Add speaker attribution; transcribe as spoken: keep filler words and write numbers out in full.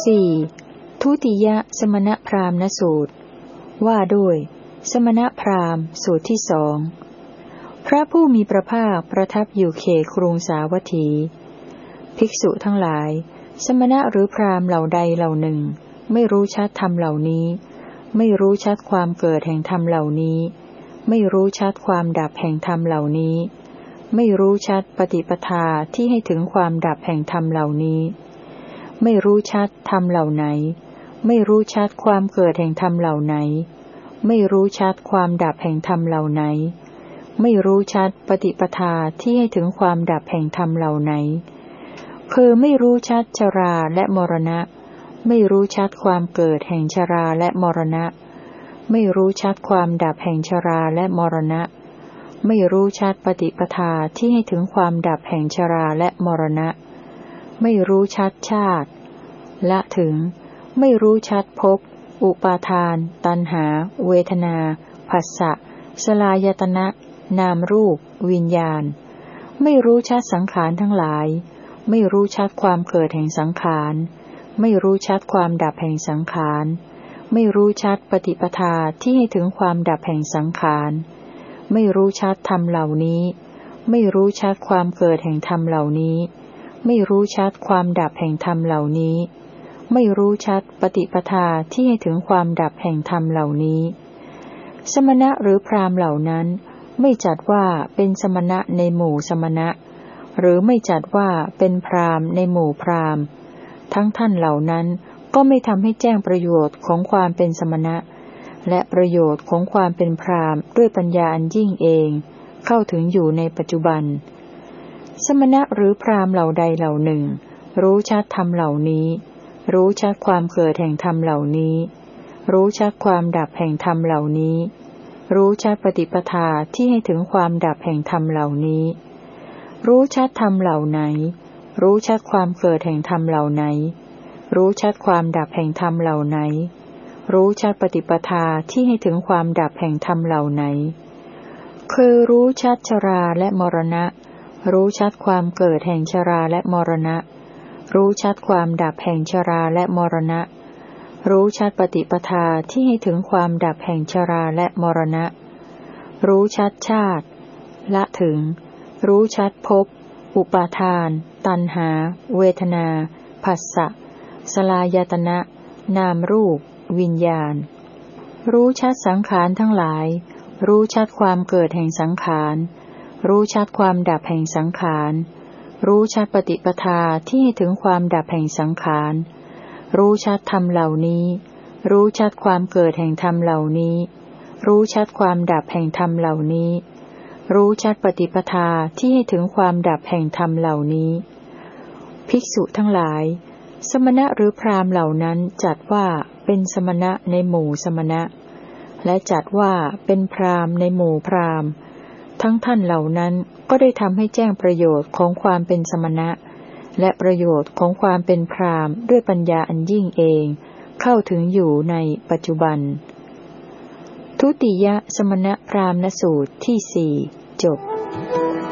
Speaker 1: สี่ทุติยสมณพราหมณสูตรว่าด้วยสมณพราหมณ์สูตรที่สองพระผู้มีพระภาคประทับอยู่เขตกรุงสาวัตถีภิกษุทั้งหลายสมณะหรือพราหมณ์เหล่าใดเหล่าหนึ่งไม่รู้ชัดธรรมเหล่านี้ไม่รู้ชัดความเกิดแห่งธรรมเหล่านี้ไม่รู้ชัดความดับแห่งธรรมเหล่านี้ไม่รู้ชัดปฏิปทาที่ให้ถึงความดับแห่งธรรมเหล่านี้ไม่รู้ชัดธรรมเหล่าไหนไม่รู้ชัดความเกิดแห่งธรรมเหล่าไหนไม่รู้ชัดความดับแห่งธรรมเหล่าไหนไม่รู้ชัดปฏิปทาที่ให้ถึงความดับแห่งธรรมเหล่าไหนคือไม่รู้ชัดชราและมรณะไม่รู้ชัดความเกิดแห่งชราและมรณะไม่รู้ชัดความดับแห่งชราและมรณะไม่รู้ชัดปฏิปทาที่ให้ถึงความดับแห่งชราและมรณะไม่รู้ชัดชาติละถึงไม่รู้ชัดภพอุปาทานตัณหาเวทนาผัสสะสลายตนะนามรูปวิญญาณไม่รู้ชัดสังขารทั้งหลายไม่รู้ชัดความเกิดแห่งสังขารไม่รู้ชัดความดับแห่งสังขารไม่รู้ชัดปฏิปทาที่ให้ถึงความดับแห่งสังขารไม่รู้ชัดธรรมเหล่านี้ไม่รู้ชัดความเกิดแห่งธรรมเหล่านี้ไม่รู้ชัดความดับแห่งธรรมเหล่านี้ไม่รู้ชัดปฏิปทาที่ให้ถึงความดับแห่งธรรมเหล่านี้สมณะหรือพราหมณ์เหล่านั้นไม่จัดว่าเป็นสมณะในหมู่สมณะหรือไม่จัดว่าเป็นพราหมณ์ในหมู่พราหมณ์ทั้งท่านเหล่านั้นก็ไม่ทำให้แจ้งประโยชน์ของความเป็นสมณะและประโยชน์ของความเป็นพราหมณ์ด้วยปัญญาอันยิ่งเองเข้าถึงอยู่ในปัจจุบันสมณะหรือพราหมณ์เหล่าใดเหล่าหนึ่งรู้ชัดธรรมเหล่านี้รู้ชัดความเกิดแห่งธรรมเหล่านี้รู้ชัดความดับแห่งธรรมเหล่านี้รู้ชัดปฏิปทาที่ให้ถึงความดับแห่งธรรมเหล่านี้รู้ชัดธรรมเหล่าไหนรู้ชัดความเกิดแห่งธรรมเหล่าไหนรู้ชัดความดับแห่งธรรมเหล่าไหนรู้ชัดปฏิปทาที่ให้ถึงความดับแห่งธรรมเหล่าไหนคือรู้ชัดชราและมรณะรู้ชัดความเกิดแห่งชราและมรณะรู้ชัดความดับแห่งชราและมรณะรู้ชัดปฏิปทาที่ให้ถึงความดับแห่งชราและมรณะรู้ชัดชาติละถึงรู้ชัดภพอุปาทานตัณหาเวทนาผัสสะสลายตนะนามรูปวิญญาณรู้ชัดสังขารทั้งหลายรู้ชัดความเกิดแห่งสังขารรู้ชัดความดับแห่งสังขารรู้ชัดปฏิปทาที่ให้ถึงความดับแห่งสังขารรู้ชัดธรรมเหล่านี้รู้ชัดความเกิดแห่งธรรมเหล่านี้รู้ชัดความดับแห่งธรรมเหล่านี้รู้ชัดปฏิปทาที่ให้ถึงความดับแห่งธรรมเหล่านี้ภิกษุทั้งหลายสมณะหรือพราหมณ์เหล่านั้นจัดว่าเป็นสมณะในหมู่สมณะและจัดว่าเป็นพราหมณ์ในหมู่พราหมณ์ทั้งท่านเหล่านั้นก็ได้ทำให้แจ้งประโยชน์ของความเป็นสมณะและประโยชน์ของความเป็นพราหมณ์ด้วยปัญญาอันยิ่งเองเข้าถึงอยู่ในปัจจุบันทุติยสมณพราหมณสูตรที่สี่จบ